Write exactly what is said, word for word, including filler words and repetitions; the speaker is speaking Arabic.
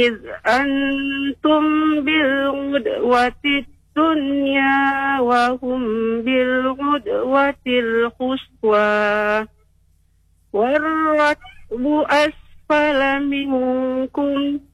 إذ أنتم بالغدوة الدنيا وهم بالغدوة القصوى والركب أسفل منكم